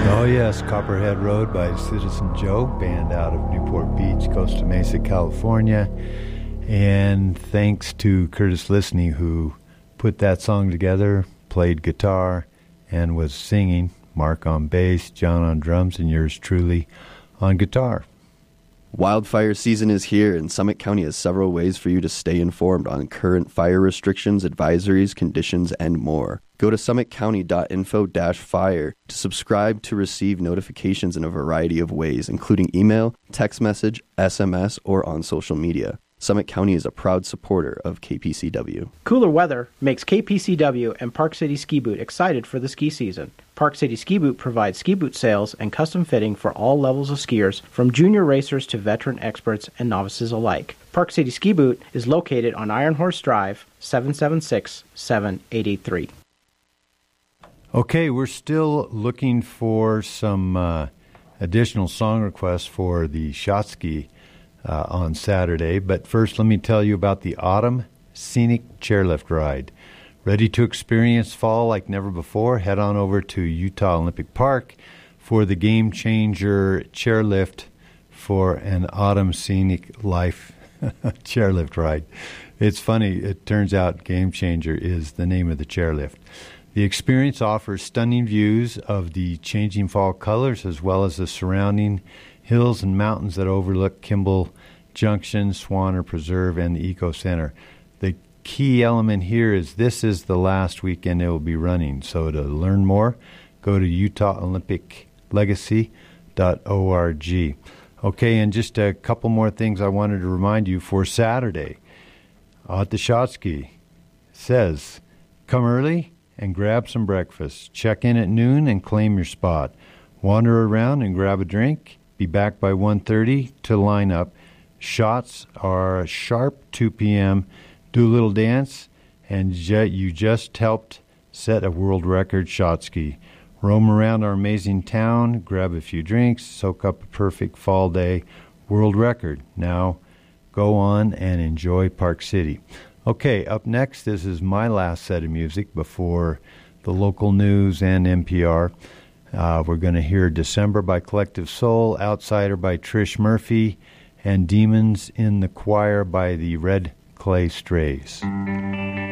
Oh, yes, Copperhead Road by Citizen Joe, band out of Newport Beach, Costa Mesa, California. And thanks to Curtis Lisney, who put that song together, played guitar, and was singing. Mark on bass, John on drums, and yours truly on guitar. Wildfire season is here, and Summit County has several ways for you to stay informed on current fire restrictions, advisories, conditions, and more. Go to summitcounty.info-fire to subscribe to receive notifications in a variety of ways, including email, text message, SMS, or on social media. Summit County is a proud supporter of KPCW. Cooler weather makes KPCW and Park City Ski Boot excited for the ski season. Park City Ski Boot provides ski boot sales and custom fitting for all levels of skiers, from junior racers to veteran experts and novices alike. Park City Ski Boot is located on Iron Horse Drive, 776-7883. Okay, we're still looking for some additional song requests for the Shotski on Saturday. But first, let me tell you about the Autumn Scenic Chairlift Ride. Ready to experience fall like never before? Head on over to Utah Olympic Park for the Game Changer Chairlift for an Autumn Scenic Life chairlift ride. It's funny, it turns out Game Changer is the name of the chairlift. The experience offers stunning views of the changing fall colors as well as the surrounding hills and mountains that overlook Kimball Junction, Swanner Preserve, and the Eco Center. The key element here is this is the last weekend it will be running. So to learn more, go to UtahOlympicLegacy.org. Okay, and just a couple more things I wanted to remind you for Saturday. At the Shotski says, come early and grab some breakfast. Check in at noon and claim your spot. Wander around and grab a drink. Be back by 1:30 to line up. Shots are sharp 2 p.m. Do a little dance, and you just helped set a world record shot ski. Roam around our amazing town, grab a few drinks, soak up a perfect fall day. World record. Now go on and enjoy Park City. Okay, up next, this is my last set of music before the local news and NPR. We're going to hear December by Collective Soul, Outsider by Trish Murphy, and Demons in the Choir by the Red Clay Strays.